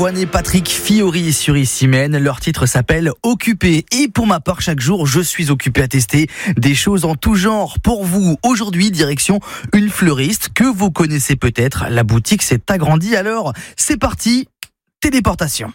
Juan et Patrick Fiori sur Issy-Meyne. Leur titre s'appelle Occupé. Et pour ma part, chaque jour, je suis occupé à tester des choses en tout genre. Pour vous, aujourd'hui, direction une fleuriste que vous connaissez peut-être. La boutique s'est agrandie, alors c'est parti, téléportation.